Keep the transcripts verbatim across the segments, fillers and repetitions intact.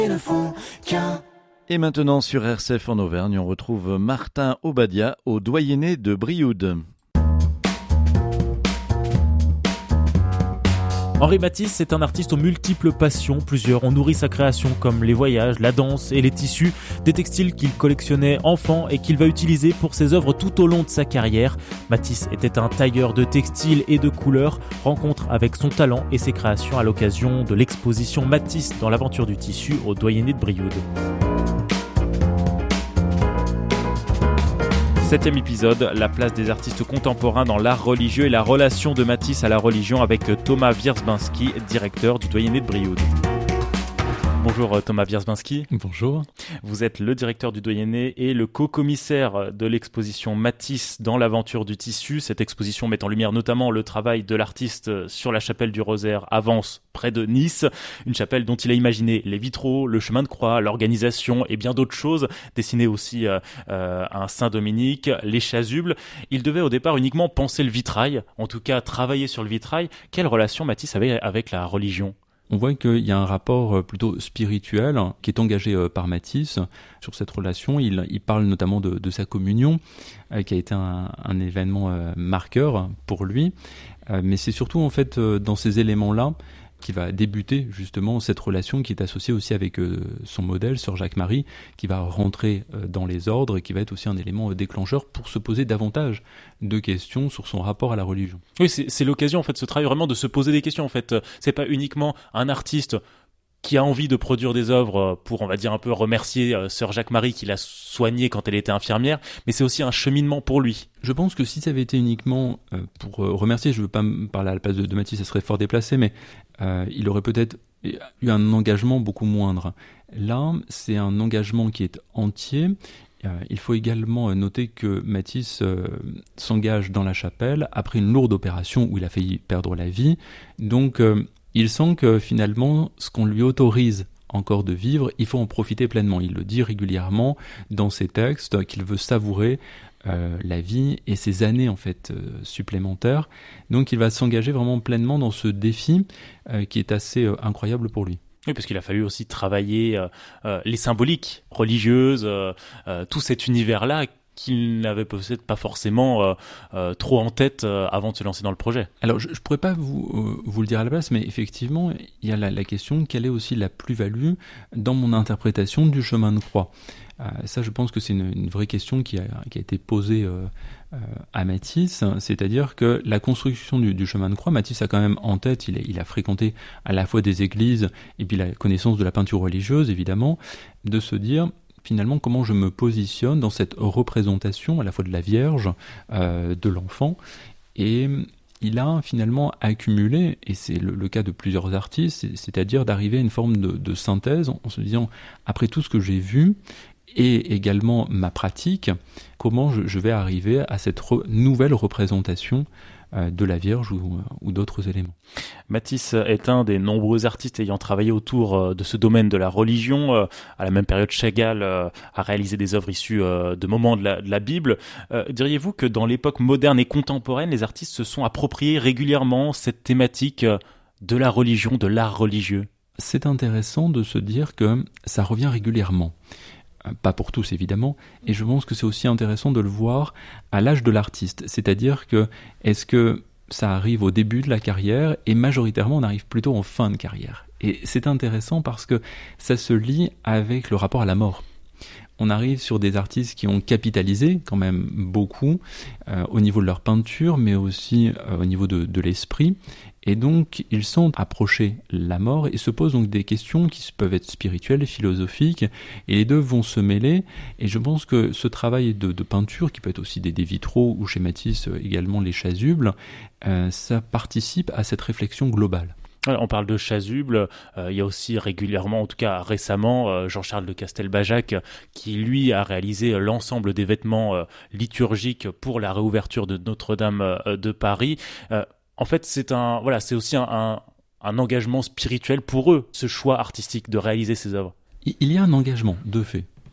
ne font qu'un. Et maintenant sur R C F en Auvergne, on retrouve Martin Obadia au doyenné de Brioude. Henri Matisse est un artiste aux multiples passions, plusieurs ont nourri sa création comme les voyages, la danse et les tissus, des textiles qu'il collectionnait enfant et qu'il va utiliser pour ses œuvres tout au long de sa carrière. Matisse était un tailleur de textiles et de couleurs, rencontre avec son talent et ses créations à l'occasion de l'exposition Matisse dans l'aventure du tissu au doyenné de Brioude. Septième épisode, la place des artistes contemporains dans l'art religieux et la relation de Matisse à la religion avec Thomas Wierzbinski, directeur du doyenné de Brioude. Bonjour Thomas Wierzbinski. Bonjour. Vous êtes le directeur du doyenné et le co-commissaire de l'exposition Matisse dans l'aventure du tissu. Cette exposition met en lumière notamment le travail de l'artiste sur la chapelle du Rosaire à Vence, près de Nice. Une chapelle dont il a imaginé les vitraux, le chemin de croix, l'organisation et bien d'autres choses. Dessiné aussi euh, euh, un Saint-Dominique, les chasubles. Il devait au départ uniquement penser le vitrail, en tout cas travailler sur le vitrail. Quelle relation Matisse avait avec la religion ? On voit qu'il y a un rapport plutôt spirituel qui est engagé par Matisse. Sur cette relation, il, il parle notamment de, de sa communion, euh, qui a été un, un événement euh, marqueur pour lui. Euh, mais c'est surtout en fait euh, dans ces éléments-là qui va débuter justement cette relation qui est associée aussi avec euh, son modèle, Sœur Jacques-Marie, qui va rentrer euh, dans les ordres et qui va être aussi un élément euh, déclencheur pour se poser davantage de questions sur son rapport à la religion. Oui, c'est, c'est l'occasion en fait, ce travail vraiment de se poser des questions en fait. C'est pas uniquement un artiste qui a envie de produire des œuvres pour, on va dire, un peu remercier euh, Sœur Jacques-Marie qui l'a soignée quand elle était infirmière, mais c'est aussi un cheminement pour lui. Je pense que si ça avait été uniquement euh, pour euh, remercier, je ne veux pas me parler à la place de, de Matisse, ça serait fort déplacé, mais euh, il aurait peut-être eu un engagement beaucoup moindre. Là, c'est un engagement qui est entier. Euh, il faut également noter que Matisse euh, s'engage dans la chapelle après une lourde opération où il a failli perdre la vie. Donc, euh, il sent que finalement, ce qu'on lui autorise encore de vivre, il faut en profiter pleinement. Il le dit régulièrement dans ses textes qu'il veut savourer euh, la vie et ses années en fait euh, supplémentaires. Donc il va s'engager vraiment pleinement dans ce défi euh, qui est assez euh, incroyable pour lui. Oui, parce qu'il a fallu aussi travailler euh, euh, les symboliques religieuses, euh, euh, tout cet univers-là qu'il n'avait peut-être pas forcément euh, euh, trop en tête euh, avant de se lancer dans le projet. Alors, je ne pourrais pas vous, euh, vous le dire à la place, mais effectivement, il y a la, la question, quelle est aussi la plus-value dans mon interprétation du chemin de croix ? euh, Ça, je pense que c'est une, une vraie question qui a, qui a été posée euh, euh, à Matisse, c'est-à-dire que la construction du, du chemin de croix, Matisse a quand même en tête, il a, il a fréquenté à la fois des églises et puis la connaissance de la peinture religieuse, évidemment, de se dire... finalement, comment je me positionne dans cette représentation à la fois de la Vierge, euh, de l'enfant. Et il a finalement accumulé, et c'est le, le cas de plusieurs artistes, c'est, c'est-à-dire d'arriver à une forme de, de synthèse en, en se disant, après tout ce que j'ai vu, et également ma pratique, comment je, je vais arriver à cette re, nouvelle représentation de la Vierge ou, ou d'autres éléments. Matisse est un des nombreux artistes ayant travaillé autour de ce domaine de la religion. À la même période, Chagall a réalisé des œuvres issues de moments de la, de la Bible. Euh, diriez-vous que dans l'époque moderne et contemporaine, les artistes se sont appropriés régulièrement cette thématique de la religion, de l'art religieux ? C'est intéressant de se dire que ça revient régulièrement. Pas pour tous évidemment, et je pense que c'est aussi intéressant de le voir à l'âge de l'artiste, c'est-à-dire que est-ce que ça arrive au début de la carrière et majoritairement on arrive plutôt en fin de carrière. Et c'est intéressant parce que ça se lie avec le rapport à la mort. On arrive sur des artistes qui ont capitalisé quand même beaucoup euh, au niveau de leur peinture, mais aussi euh, au niveau de, de l'esprit. Et donc, ils sont approchés la mort et se posent donc des questions qui peuvent être spirituelles, philosophiques, et les deux vont se mêler. Et je pense que ce travail de, de peinture, qui peut être aussi des, des vitraux ou chez Matisse également les chasubles, euh, ça participe à cette réflexion globale. On parle de chasuble, euh, il y a aussi régulièrement, en tout cas récemment, euh, Jean-Charles de Castelbajac qui lui a réalisé l'ensemble des vêtements euh, liturgiques pour la réouverture de Notre-Dame euh, de Paris. Euh, en fait, c'est un, voilà, c'est aussi un, un, un engagement spirituel pour eux, ce choix artistique de réaliser ces œuvres. Il y a un engagement, de fait.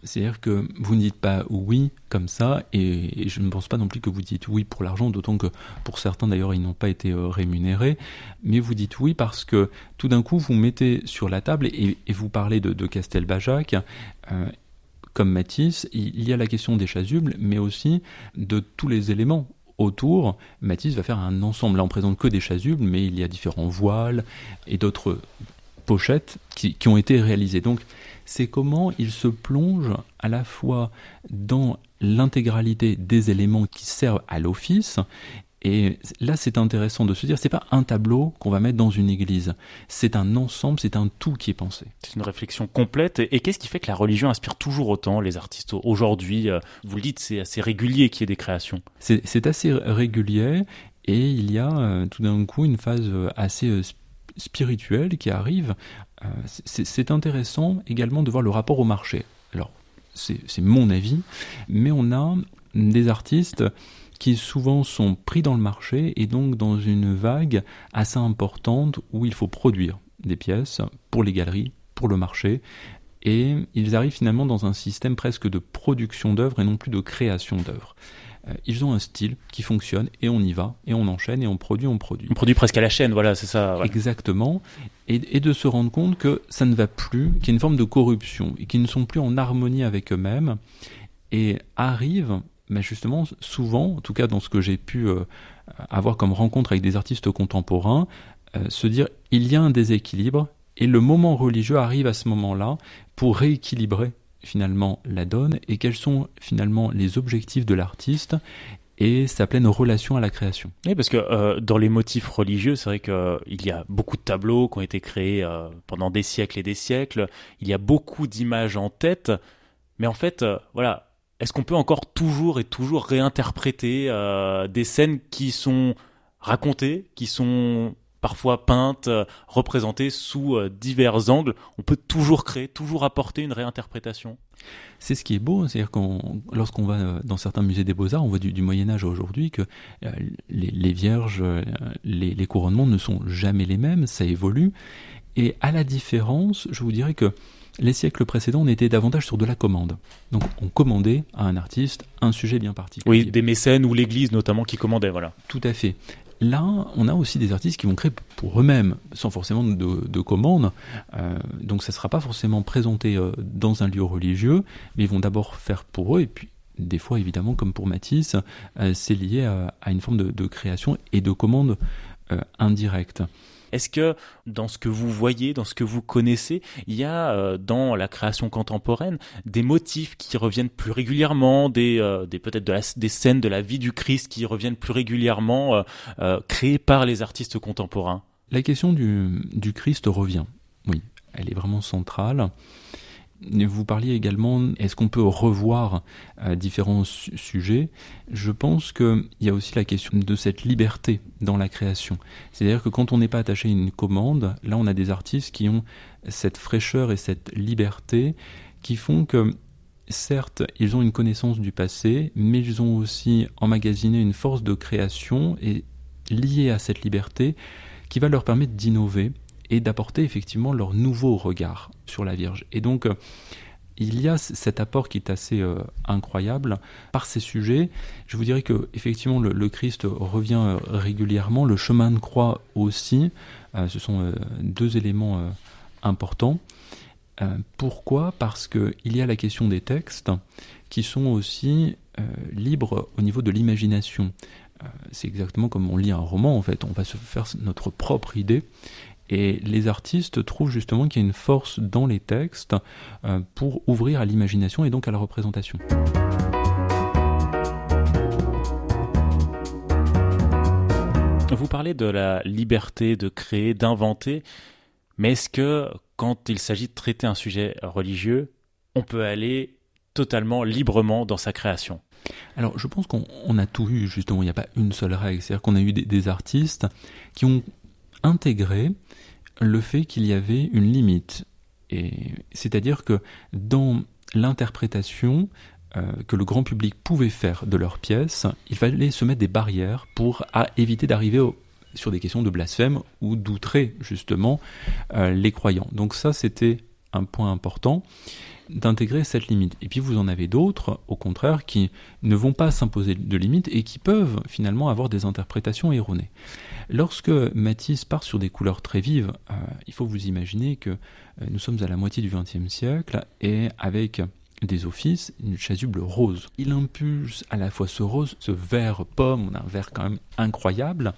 C'est-à-dire que vous ne dites pas oui comme ça, et, et je ne pense pas non plus que vous dites oui pour l'argent, d'autant que pour certains d'ailleurs ils n'ont pas été euh, rémunérés, mais vous dites oui parce que tout d'un coup vous mettez sur la table, et, et vous parlez de, de Castelbajac, euh, comme Matisse, il y a la question des chasubles, mais aussi de tous les éléments autour. Matisse va faire un ensemble, là on présente que des chasubles, mais il y a différents voiles et d'autres pochettes qui, qui ont été réalisées. Donc c'est comment il se plonge à la fois dans l'intégralité des éléments qui servent à l'office. Et là, c'est intéressant de se dire, c'est pas un tableau qu'on va mettre dans une église. C'est un ensemble, c'est un tout qui est pensé. C'est une réflexion complète. Et qu'est-ce qui fait que la religion inspire toujours autant les artistes aujourd'hui? Vous le dites, c'est assez régulier qu'il y ait des créations. C'est, c'est assez régulier, et il y a euh, tout d'un coup une phase assez euh, spirituelle qui arrive. Euh, c'est, c'est intéressant également de voir le rapport au marché. Alors, c'est, c'est mon avis, mais on a des artistes qui souvent sont pris dans le marché et donc dans une vague assez importante où il faut produire des pièces pour les galeries, pour le marché, et ils arrivent finalement dans un système presque de production d'œuvres et non plus de création d'œuvres. Euh, ils ont un style qui fonctionne et on y va, et on enchaîne et on produit, on produit. On produit presque à la chaîne, voilà, c'est ça. Voilà. Exactement, et, et de se rendre compte que ça ne va plus, qu'il y a une forme de corruption et qu'ils ne sont plus en harmonie avec eux-mêmes, et arrivent... mais justement, souvent, en tout cas dans ce que j'ai pu euh, avoir comme rencontre avec des artistes contemporains, euh, se dire il y a un déséquilibre, et le moment religieux arrive à ce moment-là pour rééquilibrer finalement la donne, et quels sont finalement les objectifs de l'artiste et sa pleine relation à la création. Oui, parce que euh, dans les motifs religieux, c'est vrai qu'il euh, y a beaucoup de tableaux qui ont été créés euh, pendant des siècles et des siècles, il y a beaucoup d'images en tête, mais en fait, euh, voilà, est-ce qu'on peut encore toujours et toujours réinterpréter euh, des scènes qui sont racontées, qui sont parfois peintes, euh, représentées sous euh, divers angles? On peut toujours créer, toujours apporter une réinterprétation. C'est ce qui est beau, c'est-à-dire qu'on, lorsqu'on va dans certains musées des Beaux-Arts, on voit du, du Moyen-Âge aujourd'hui que euh, les, les vierges, euh, les, les couronnements ne sont jamais les mêmes, ça évolue. Et à la différence, je vous dirais que les siècles précédents, on était davantage sur de la commande. Donc, on commandait à un artiste un sujet bien particulier. Oui, des mécènes ou l'Église notamment qui commandaient, voilà. Tout à fait. Là, on a aussi des artistes qui vont créer pour eux-mêmes, sans forcément de, de commande. Euh, donc, ça ne sera pas forcément présenté euh, dans un lieu religieux, mais ils vont d'abord faire pour eux. Et puis, des fois, évidemment, comme pour Matisse, euh, c'est lié à, à une forme de, de création et de commande euh, indirecte. Est-ce que dans ce que vous voyez, dans ce que vous connaissez, il y a euh, dans la création contemporaine des motifs qui reviennent plus régulièrement, des, euh, des peut-être de la, des scènes de la vie du Christ qui reviennent plus régulièrement, euh, euh, créées par les artistes contemporains? La question du, du Christ revient, oui, elle est vraiment centrale. Vous parliez également, est-ce qu'on peut revoir euh, différents su- sujets? Je pense qu'il y a aussi la question de cette liberté dans la création. C'est-à-dire que quand on n'est pas attaché à une commande, là on a des artistes qui ont cette fraîcheur et cette liberté qui font que, certes, ils ont une connaissance du passé, mais ils ont aussi emmagasiné une force de création et liée à cette liberté qui va leur permettre d'innover et d'apporter effectivement leur nouveau regard sur la Vierge. Et donc, euh, il y a cet apport qui est assez euh, incroyable par ces sujets. Je vous dirais que effectivement le, le Christ revient euh, régulièrement, le chemin de croix aussi. Euh, ce sont euh, deux éléments euh, importants. Euh, pourquoi ? Parce qu'il y a la question des textes qui sont aussi euh, libres au niveau de l'imagination. Euh, c'est exactement comme on lit un roman, en fait. On va se faire notre propre idée. Et les artistes trouvent justement qu'il y a une force dans les textes euh, pour ouvrir à l'imagination et donc à la représentation. Vous parlez de la liberté de créer, d'inventer, mais est-ce que quand il s'agit de traiter un sujet religieux, on peut aller totalement librement dans sa création ? Alors je pense qu'on on a tout eu justement, il n'y a pas une seule règle, c'est-à-dire qu'on a eu des, des artistes qui ont intégré le fait qu'il y avait une limite. Et c'est-à-dire que dans l'interprétation euh, que le grand public pouvait faire de leurs pièces, il fallait se mettre des barrières pour à, éviter d'arriver au, sur des questions de blasphème ou d'outrer justement euh, les croyants. Donc ça, c'était un point important d'intégrer cette limite. Et puis vous en avez d'autres, au contraire, qui ne vont pas s'imposer de limite et qui peuvent finalement avoir des interprétations erronées. Lorsque Matisse part sur des couleurs très vives, euh, il faut vous imaginer que euh, nous sommes à la moitié du vingtième siècle et avec des offices, une chasuble rose. Il impulse à la fois ce rose, ce vert pomme, on a un vert quand même incroyable,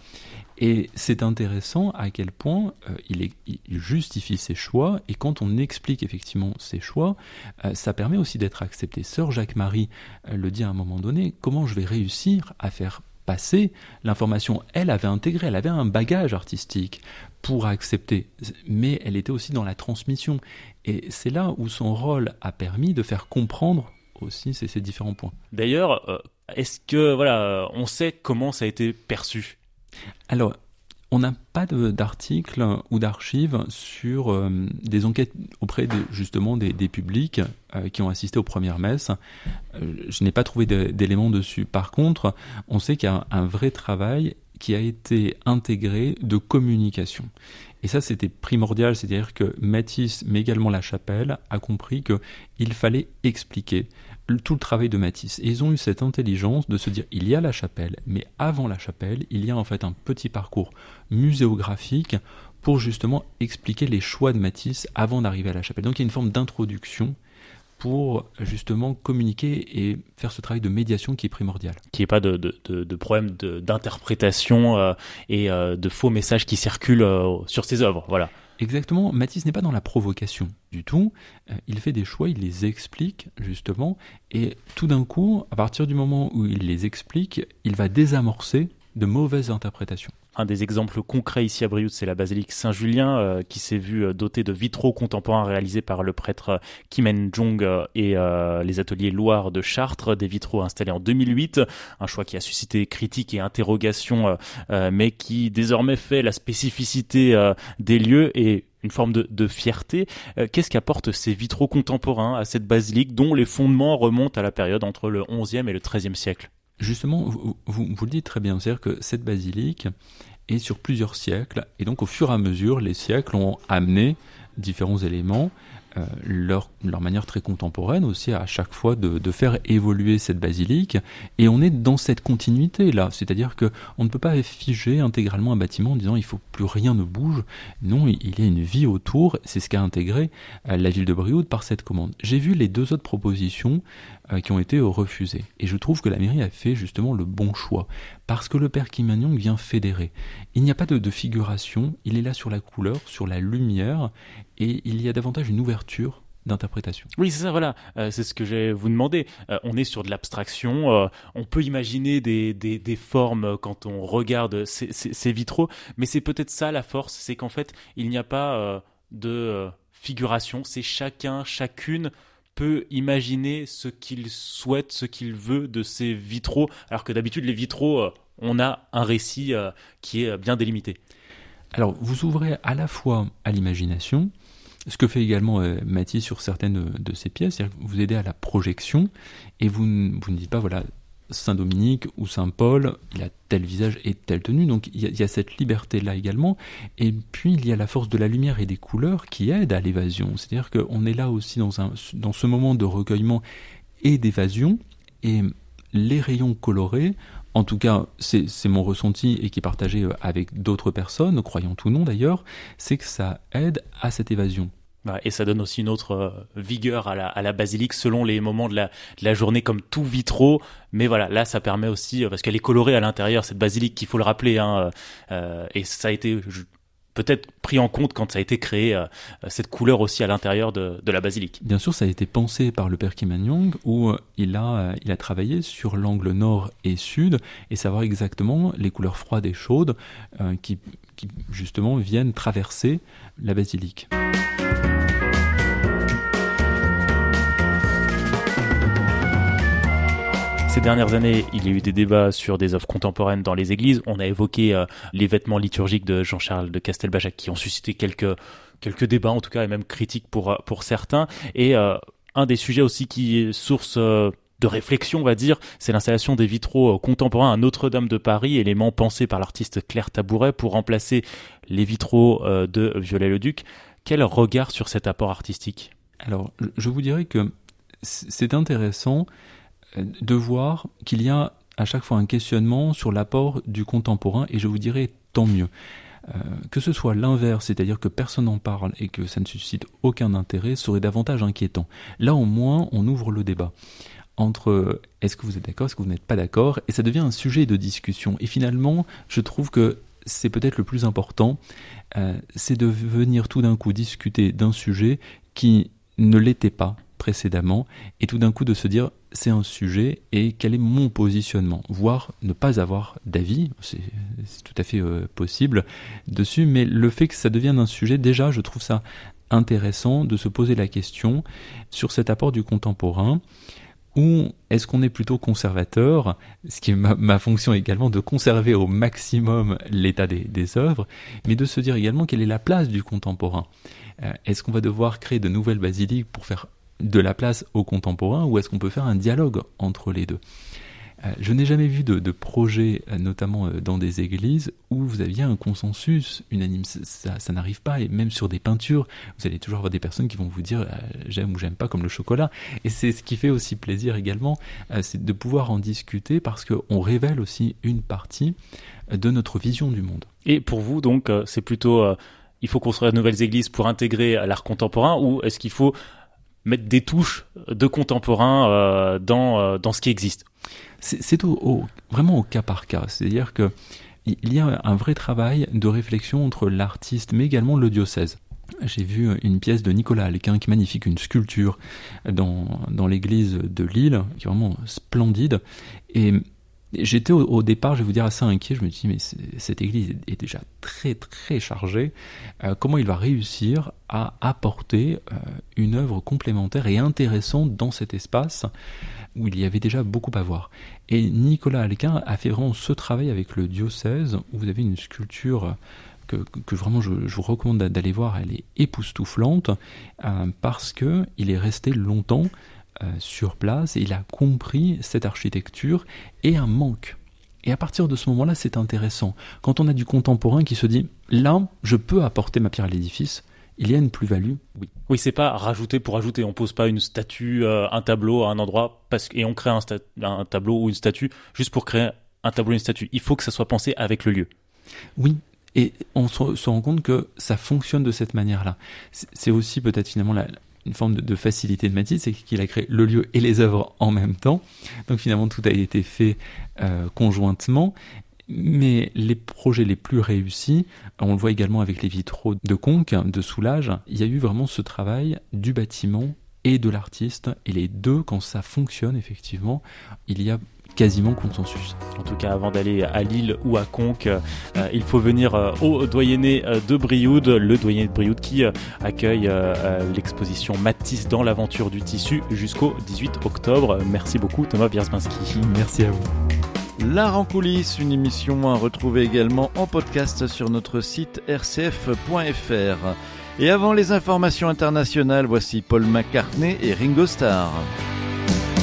et c'est intéressant à quel point euh, il, est, il justifie ses choix, et quand on explique effectivement ses choix, euh, ça permet aussi d'être accepté. Sœur Jacques-Marie euh, le dit à un moment donné, comment je vais réussir à faire passer l'information. Elle avait intégré, elle avait un bagage artistique pour accepter, mais elle était aussi dans la transmission. Et c'est là où son rôle a permis de faire comprendre aussi ces, ces différents points. D'ailleurs, euh, est-ce que voilà, on sait comment ça a été perçu ? Alors, on n'a pas de, d'articles ou d'archives sur euh, des enquêtes auprès de, justement des, des publics euh, qui ont assisté aux premières messes. Euh, je n'ai pas trouvé de, d'éléments dessus. Par contre, on sait qu'il y a un, un vrai travail qui a été intégré de communication. Et ça, c'était primordial, c'est-à-dire que Matisse, mais également La Chapelle, a compris qu'il fallait expliquer tout le travail de Matisse. Et ils ont eu cette intelligence de se dire, il y a La Chapelle, mais avant La Chapelle, il y a en fait un petit parcours muséographique pour justement expliquer les choix de Matisse avant d'arriver à La Chapelle. Donc il y a une forme d'introduction pour justement communiquer et faire ce travail de médiation qui est primordial. Qu'il n'y ait pas de, de, de, de problème de, d'interprétation euh, et euh, de faux messages qui circulent euh, sur ses œuvres. Voilà. Exactement, Matisse n'est pas dans la provocation du tout, euh, il fait des choix, il les explique justement, et tout d'un coup, à partir du moment où il les explique, il va désamorcer de mauvaises interprétations. Un des exemples concrets ici à Brioude, c'est la basilique Saint-Julien euh, qui s'est vue euh, dotée de vitraux contemporains réalisés par le prêtre euh, Kim En-jong euh, et euh, les ateliers Loire de Chartres, des vitraux installés en deux mille huit, un choix qui a suscité critiques et interrogations, euh, euh, mais qui désormais fait la spécificité euh, des lieux et une forme de, de fierté. Euh, qu'est-ce qu'apportent ces vitraux contemporains à cette basilique dont les fondements remontent à la période entre le onzième et le treizième siècle ? Justement, vous, vous, vous le dites très bien, c'est-à-dire que cette basilique est sur plusieurs siècles, et donc au fur et à mesure, les siècles ont amené différents éléments, euh, leur, leur manière très contemporaine aussi à chaque fois de, de faire évoluer cette basilique, et on est dans cette continuité-là, c'est-à-dire qu'on ne peut pas figer intégralement un bâtiment en disant il faut plus rien ne bouge, non, il y a une vie autour, c'est ce qu'a intégré euh, la ville de Brioude par cette commande. J'ai vu les deux autres propositions euh, qui ont été refusées, et je trouve que la mairie a fait justement le bon choix, parce que le père Kim En-jong vient fédérer. Il n'y a pas de, de figuration, il est là sur la couleur, sur la lumière, et il y a davantage une ouverture d'interprétation. Oui, c'est ça, voilà. Euh, c'est ce que j'ai vous demandé. Euh, on est sur de l'abstraction. Euh, on peut imaginer des, des, des formes quand on regarde ces, ces, ces vitraux, mais c'est peut-être ça la force, c'est qu'en fait, il n'y a pas euh, de euh, figuration. C'est chacun, chacune peut imaginer ce qu'il souhaite, ce qu'il veut de ces vitraux, alors que d'habitude, les vitraux, euh, on a un récit euh, qui est bien délimité. Alors, vous ouvrez à la fois à l'imagination, ce que fait également euh, Matisse sur certaines de, de ses pièces, c'est-à-dire que vous aidez à la projection, et vous, vous ne dites pas, voilà, Saint-Dominique ou Saint-Paul, il a tel visage et telle tenue, donc il y a, il y a cette liberté-là également, et puis il y a la force de la lumière et des couleurs qui aident à l'évasion, c'est-à-dire qu'on est là aussi dans, un, dans ce moment de recueillement et d'évasion, et les rayons colorés, en tout cas, c'est, c'est mon ressenti et qui est partagé avec d'autres personnes, croyant ou non d'ailleurs, c'est que ça aide à cette évasion. Et ça donne aussi une autre euh, vigueur à la, à la basilique selon les moments de la, de la journée, comme tout vitraux. Mais voilà, là, ça permet aussi, euh, parce qu'elle est colorée à l'intérieur, cette basilique, qu'il faut le rappeler, hein, euh, et ça a été je, peut-être pris en compte quand ça a été créé, euh, cette couleur aussi à l'intérieur de, de la basilique. Bien sûr, ça a été pensé par le père Kim En-jong, où il a, il a travaillé sur l'angle nord et sud, et savoir exactement les couleurs froides et chaudes euh, qui, qui, justement, viennent traverser la basilique. Ces dernières années, il y a eu des débats sur des œuvres contemporaines dans les églises. On a évoqué euh, les vêtements liturgiques de Jean-Charles de Castelbajac qui ont suscité quelques, quelques débats, en tout cas, et même critiques pour, pour certains. Et euh, un des sujets aussi qui est source euh, de réflexion, on va dire, c'est l'installation des vitraux euh, contemporains à Notre-Dame de Paris, élément pensé par l'artiste Claire Tabouret pour remplacer les vitraux euh, de Viollet-le-Duc. Quel regard sur cet apport artistique ? Alors, je vous dirais que c'est intéressant de voir qu'il y a à chaque fois un questionnement sur l'apport du contemporain, et je vous dirais tant mieux. Euh, que ce soit l'inverse, c'est-à-dire que personne n'en parle et que ça ne suscite aucun intérêt, serait davantage inquiétant. Là, au moins, on ouvre le débat entre est-ce que vous êtes d'accord, est-ce que vous n'êtes pas d'accord, et ça devient un sujet de discussion. Et finalement, je trouve que c'est peut-être le plus important, euh, c'est de venir tout d'un coup discuter d'un sujet qui ne l'était pas précédemment, et tout d'un coup de se dire c'est un sujet et quel est mon positionnement, voire ne pas avoir d'avis, c'est, c'est tout à fait euh, possible dessus, mais le fait que ça devienne un sujet, déjà je trouve ça intéressant de se poser la question sur cet apport du contemporain. Ou est-ce qu'on est plutôt conservateur, ce qui est ma, ma fonction également de conserver au maximum l'état des, des œuvres, mais de se dire également quelle est la place du contemporain. Euh, est-ce qu'on va devoir créer de nouvelles basiliques pour faire de la place au contemporain, ou est-ce qu'on peut faire un dialogue entre les deux ? Euh, je n'ai jamais vu de, de projet, euh, notamment euh, dans des églises, où vous aviez un consensus unanime. Ça, ça n'arrive pas, et même sur des peintures, vous allez toujours avoir des personnes qui vont vous dire euh, j'aime ou j'aime pas, comme le chocolat. Et c'est ce qui fait aussi plaisir également, euh, c'est de pouvoir en discuter, parce qu'on révèle aussi une partie de notre vision du monde. Et pour vous, donc, euh, c'est plutôt euh, il faut construire de nouvelles églises pour intégrer l'art contemporain, ou est-ce qu'il faut mettre des touches de contemporain euh, dans, euh, dans ce qui existe ? C'est, c'est au, au, vraiment au cas par cas, c'est-à-dire que il y a un vrai travail de réflexion entre l'artiste, mais également le diocèse. J'ai vu une pièce de Nicolas Alquin qui est magnifique, une sculpture dans, dans l'église de Lille, qui est vraiment splendide, et j'étais au, au départ, je vais vous dire, assez inquiet. Je me dis, mais cette église est déjà très très chargée. Euh, comment il va réussir à apporter euh, une œuvre complémentaire et intéressante dans cet espace où il y avait déjà beaucoup à voir. Et Nicolas Alquin a fait vraiment ce travail avec le diocèse, où vous avez une sculpture que, que vraiment je, je vous recommande d'aller voir. Elle est époustouflante euh, parce que il est resté longtemps Euh, sur place, et il a compris cette architecture et un manque. Et à partir de ce moment-là, c'est intéressant. Quand on a du contemporain qui se dit « là, je peux apporter ma pierre à l'édifice », il y a une plus-value, oui. Oui, c'est pas rajouter pour rajouter. On pose pas une statue, euh, un tableau à un endroit, parce que, et on crée un, sta- un tableau ou une statue juste pour créer un tableau ou une statue. Il faut que ça soit pensé avec le lieu. Oui, et on se, se rend compte que ça fonctionne de cette manière-là. C'est, c'est aussi peut-être finalement la une forme de, de facilité de Matisse, c'est qu'il a créé le lieu et les œuvres en même temps. Donc finalement, tout a été fait euh, conjointement. Mais les projets les plus réussis, on le voit également avec les vitraux de Conques, de Soulages, il y a eu vraiment ce travail du bâtiment et de l'artiste. Et les deux, quand ça fonctionne, effectivement, il y a quasiment consensus. En tout cas, avant d'aller à Lille ou à Conques, euh, il faut venir euh, au doyenné de Brioude, le doyenné de Brioude qui euh, accueille euh, l'exposition Matisse dans l'aventure du tissu jusqu'au dix-huit octobre. Merci beaucoup Thomas Wierzbinski. Merci à vous. L'Art en coulisses, une émission à retrouver également en podcast sur notre site r c f point f r. Et avant les informations internationales, voici Paul McCartney et Ringo Starr.